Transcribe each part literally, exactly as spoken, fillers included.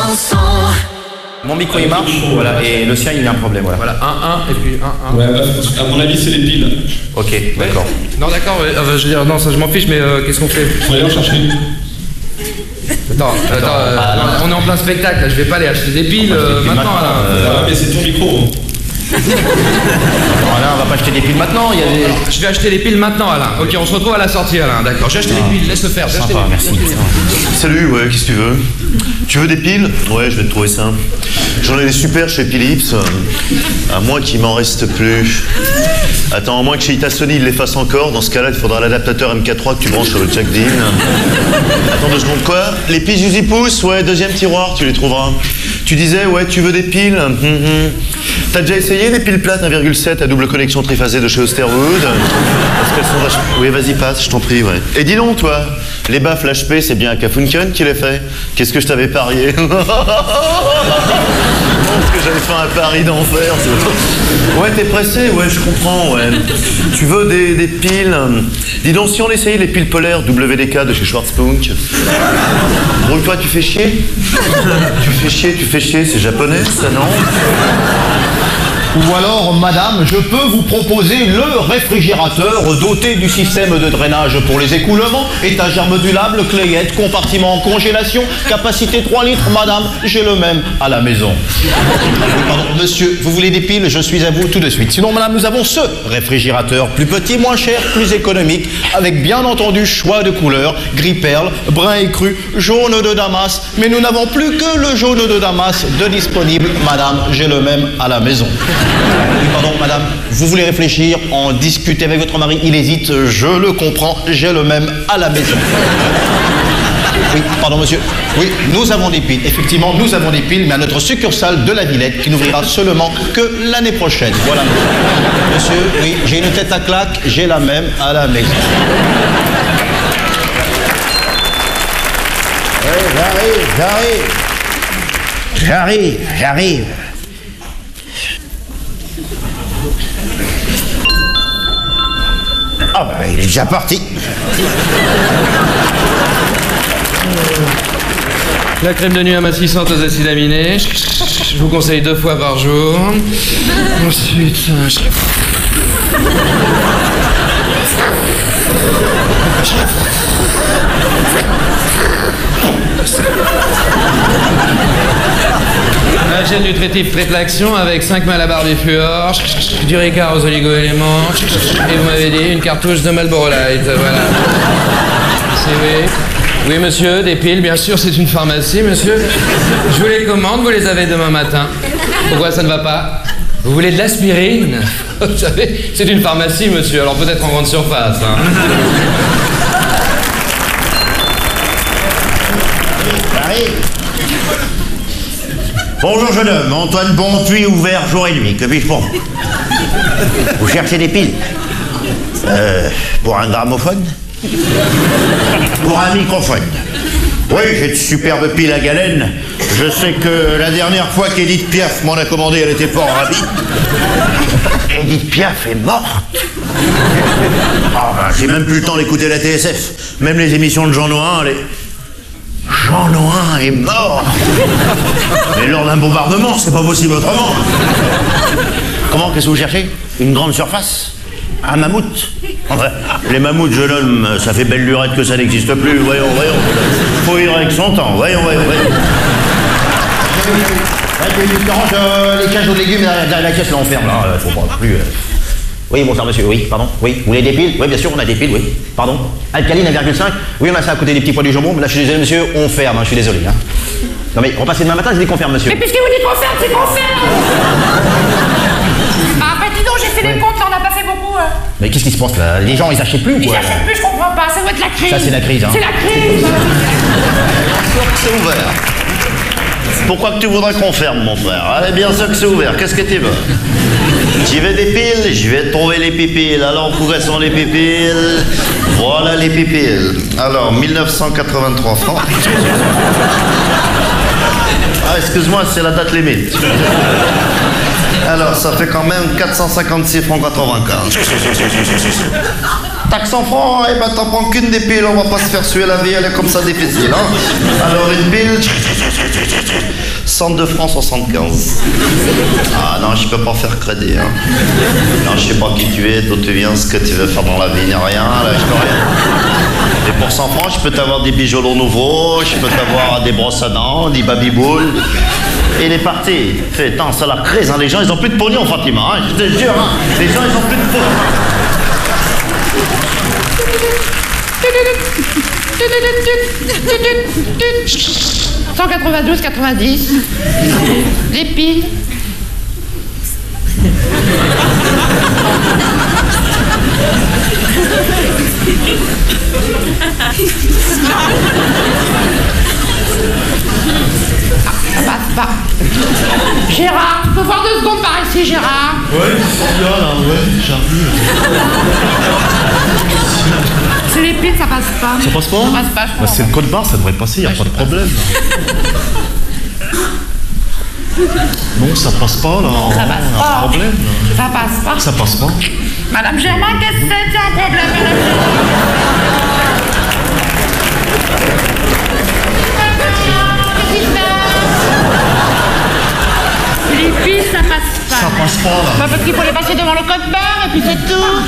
chanson. Mon micro il marche, voilà, et le sien il y a un problème, voilà. Voilà, un, un, et puis un, un. Ouais, bah, à mon avis, c'est les piles. Ok, d'accord. Non, d'accord, ouais, euh, je veux dire, non, ça je m'en fiche, mais euh, qu'est-ce qu'on fait? On va aller en chercher. Attends, attends, euh, ah, on est en plein spectacle, là, je vais pas aller acheter des piles euh, piles maintenant, maintenant, là. euh, Ah, mais c'est ton micro. Voilà, on va pas acheter des piles maintenant, il y a des... Je vais acheter les piles maintenant, Alain. Ok, on se retrouve à la sortie, Alain, d'accord. J'ai acheté les piles, laisse le faire. J'ai acheté Sympa, les piles. merci. Salut, ouais, qu'est-ce que tu veux? Tu veux des piles? Ouais, je vais te trouver ça. J'en ai des super chez Philips. À moins qu'il m'en reste plus. Attends, à moins que chez Itasony il les fasse encore. Dans ce cas-là, il faudra l'adaptateur M K trois que tu branches sur le Jack Dean. Attends deux secondes, quoi? Les piles Uzi Pouce? Ouais, deuxième tiroir, tu les trouveras. Tu disais, ouais, tu veux des piles? Mm-hmm. T'as déjà essayé des piles plates un virgule sept à double connexion triphasée de chez Osterwood? Parce qu'elles sont vachement... Oui, vas-y, passe, je t'en prie, ouais. Et dis donc, toi, les baffles H P, c'est bien Kafunken qui les fait? Qu'est-ce que je t'avais parié? Non, parce que j'avais fait un pari d'enfer. Ouais, t'es pressé? Ouais, je comprends, ouais. Tu veux des, des piles? Dis donc, si on essayait les piles polaires W D K de chez Schwarzpunk. Brouille-toi, tu fais chier? Tu fais chier, tu fais chier, c'est japonais, ça, non? Ou alors, madame, je peux vous proposer le réfrigérateur doté du système de drainage pour les écoulements, étagère modulable, clayette, compartiment en congélation, capacité trois litres, madame, j'ai le même à la maison. Pardon, monsieur, vous voulez des piles? Je suis à vous tout de suite. Sinon, madame, nous avons ce réfrigérateur, plus petit, moins cher, plus économique, avec bien entendu choix de couleurs, gris perle, brun écru, jaune de Damas, mais nous n'avons plus que le jaune de Damas de disponible, madame, j'ai le même à la maison. Oui, pardon, madame, vous voulez réfléchir, en discuter avec votre mari, il hésite, je le comprends, j'ai le même à la maison. Oui, pardon, monsieur. Oui, nous avons des piles. Effectivement, nous avons des piles, mais à notre succursale de la Villette, qui n'ouvrira seulement que l'année prochaine. Voilà. Monsieur, oui, j'ai une tête à claque, j'ai la même à la maison. Oui, j'arrive, j'arrive. J'arrive, j'arrive. Ah bah, il est déjà parti. La crème de nuit amincissante aux acides aminés. Je vous conseille deux fois par jour. Ensuite... Un gel nutritif triple action avec cinq malabar du fluor, du Ricard aux oligo-éléments, et vous m'avez dit une cartouche de Marlboro Light, voilà. C'est oui. Oui, monsieur, des piles, bien sûr, c'est une pharmacie, monsieur. Je vous les commande, vous les avez demain matin. Pourquoi ça ne va pas? Vous voulez de l'aspirine? Vous savez, c'est une pharmacie, monsieur, alors peut-être en grande surface, hein. Bonjour jeune homme, Antoine Bonpuis ouvert jour et nuit, que puis-je pour vous? Vous cherchez des piles? Euh, pour un gramophone? Pour un microphone? Oui, j'ai de superbes piles à galène. Je sais que la dernière fois qu'Edith Piaf m'en a commandé, elle était fort ravie. Edith Piaf est morte? Ah ben, j'ai même plus le temps d'écouter la T S F. Même les émissions de Jean Noin, les... Jean Noin est mort. Mais lors d'un bombardement, c'est pas possible autrement. Comment, qu'est-ce que vous cherchez? Une grande surface? Un mammouth? Enfin, les mammouths, jeune homme, ça fait belle lurette que ça n'existe plus. Voyons, voyons. Faut ir avec son temps. Voyons, voyons, voyons. Les cages de légumes derrière la caisse, là, on ferme. Là, faut pas plus... Oui, bonsoir monsieur, oui, pardon, oui. Vous voulez des piles? Oui, bien sûr, on a des piles, oui. Pardon. Alcaline un virgule cinq? Oui, on a ça à côté des petits pois du jambon. Mais là, je suis désolé, monsieur, on ferme, hein, je suis désolé. Hein. Non mais, repassez demain matin, je dis qu'on ferme, monsieur. Mais puisque vous dites qu'on ferme, c'est qu'on ferme. Ah, bah dis donc, j'ai fait les comptes, là, on n'a pas fait beaucoup. Hein. Mais qu'est-ce qui se passe, là? Les gens, ils achètent plus ou Ils quoi? achètent plus, je comprends pas, ça doit être la crise. Ça, c'est la crise, hein. C'est la crise. C'est ouvert. Pourquoi que tu voudrais qu'on ferme, mon frère? Allez, bien sûr que c'est ouvert. Qu'est-ce que tu veux? J'y vais des piles, je vais trouver les pipiles. Alors, pourquoi sont les pipiles? Voilà les pipiles. Alors, mille neuf cent quatre-vingt-trois francs. Ah, excuse-moi, c'est la date limite. Alors, ça fait quand même quatre cent cinquante-six francs quatre-vingt-quinze. Taxe en francs, eh ben t'en prends qu'une des piles, on va pas se faire suer la vie, elle est comme ça difficile, hein. Alors, une pile... Centre de France soixante-quinze. Ah non, je peux pas faire crédit. Hein. Non, je sais pas qui tu es, d'où tu viens, ce que tu veux faire dans la vie, ni rien, là, je peux rien. Et pour cent francs, je peux t'avoir des bijoux nouveaux, je peux t'avoir des brosses à dents, des babyboules. Et il est parti. Fait, attends, c'est la crise, hein. Les gens, ils ont plus de pognon, Fatima, hein. Je te jure, hein. Les gens, ils ont plus de pognon. cent quatre-vingt-douze quatre-vingt-dix. Les piles. Ça passe pas. Gérard, tu peux voir deux secondes par ici, Gérard? Ouais, qu'est-ce qu'il y a là? Ouais, j'arrive. C'est les piles, ça passe pas. Ça passe pas? Ça passe pas, je Bah, crois. c'est le code barre, ça devrait passer, y a Ouais, pas de je sais problème. Non, ça passe pas là. Ça passe Y a pas. un problème. Ça passe pas. Ça passe pas. Madame Germain, qu'est-ce que c'est? Il y a un problème, Madame Germain. Les piles, ça passe pas. Ça passe pas là. Bah, parce qu'il faut les passer devant le code barre et puis c'est tout.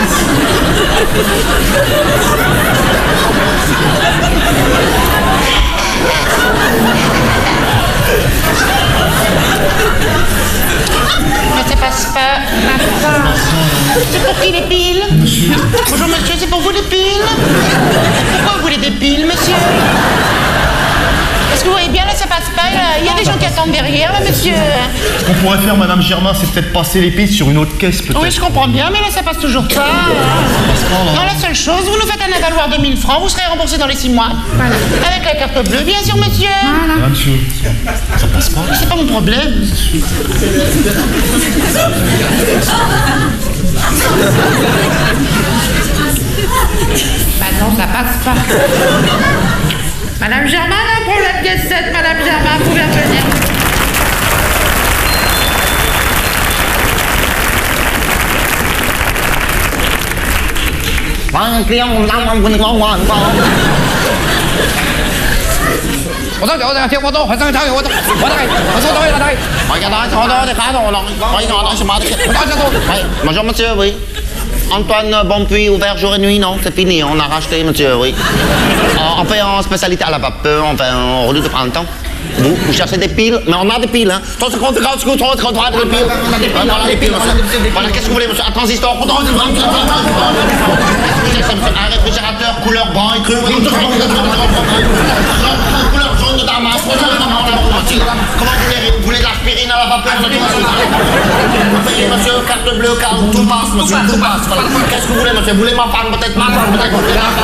Mais ça passe pas. C'est pour qui les piles? Bonjour monsieur, c'est pour vous les piles? Pourquoi vous voulez des piles, monsieur? Est-ce que vous voyez bien là, ça passe pas? Là, il y a des gens qui attendent derrière, là, monsieur. Ce qu'on pourrait faire, Madame Germain, c'est peut-être passer les pistes sur une autre caisse, peut-être. Oui, je comprends bien, mais là, ça passe toujours pas. Non, la seule chose, vous nous faites un avaloir de mille francs, vous serez remboursé dans les six mois. Voilà. Avec la carte bleue, bien sûr, monsieur. Ah, monsieur. Ça passe pas. C'est pas mon problème. Bah non, ça passe pas. Madame Germain, un problème pièce sept, Madame Germain, vous pouvez venir. Un client, on a un bon Bonjour monsieur, oui. Antoine Bonpuis, ouvert jour et nuit, non, c'est fini, on a racheté monsieur, oui. On fait en spécialité à la vapeur, on fait un rouleau de printemps. Vous, vous cherchez des piles, mais on a des piles, hein. trente secondes, trente secondes, trente secondes, on a des piles. On a des piles, monsieur. Voilà, qu'est-ce que vous voulez, monsieur? Un transistor, un réfrigérateur couleur brun et cru. Couleur jaune de damas. Comment vous voulez? Vous voulez de l'aspirine à la vapeur? Vous payez, monsieur, carte bleue, carte, tout passe, monsieur, tout passe. Voilà. Qu'est-ce que vous voulez, monsieur? Vous voulez ma femme, peut-être ma femme, peut-être.